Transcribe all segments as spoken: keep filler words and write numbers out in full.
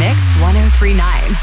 Mix ten thirty-nine.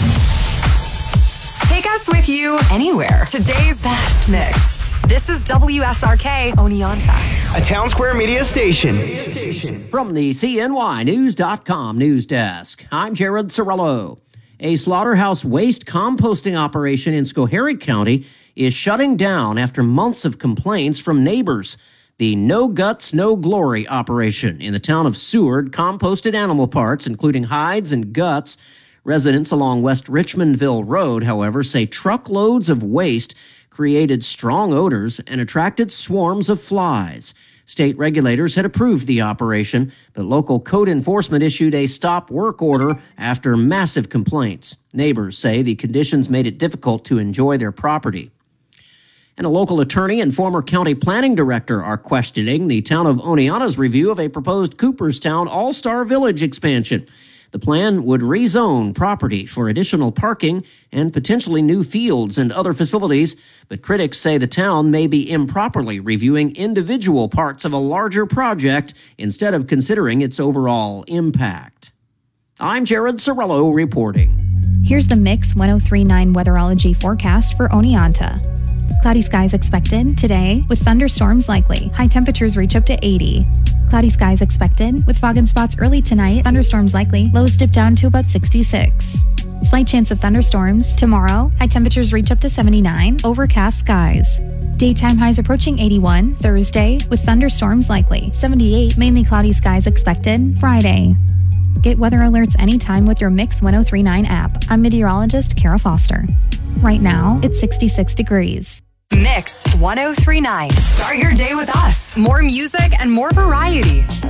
Take us with you anywhere. Today's best mix. This is W S R K Oneonta, a Town Square Media station. From the C N Y News dot com news desk, I'm Jared Cirillo. A slaughterhouse waste composting operation in Schoharie County is shutting down after months of complaints from neighbors. The No Guts, No Glory operation in the town of Seward composted animal parts, including hides and guts. Residents along West Richmondville Road, however, say truckloads of waste created strong odors and attracted swarms of flies. State regulators had approved the operation, but local code enforcement issued a stop work order after massive complaints. Neighbors say the conditions made it difficult to enjoy their property. And a local attorney and former county planning director are questioning the town of Oneonta's review of a proposed Cooperstown All-Star Village expansion. The plan would rezone property for additional parking and potentially new fields and other facilities, but critics say the town may be improperly reviewing individual parts of a larger project instead of considering its overall impact. I'm Jared Cirillo reporting. Here's the Mix ten thirty-nine weatherology forecast for Oneonta. Cloudy skies expected today with thunderstorms likely. High temperatures reach up to eighty. Cloudy skies expected with fog and spots early tonight. Thunderstorms likely. Lows dip down to about sixty-six. Slight chance of thunderstorms tomorrow. High temperatures reach up to seventy-nine. Overcast skies. Daytime highs approaching eighty-one. Thursday with thunderstorms likely. seventy-eight. Mainly cloudy skies expected. Friday. Get weather alerts anytime with your Mix ten thirty-nine app. I'm meteorologist Kara Foster. Right now, it's sixty-six degrees. Mix ten thirty-nine. Start your day with us. More music and more variety.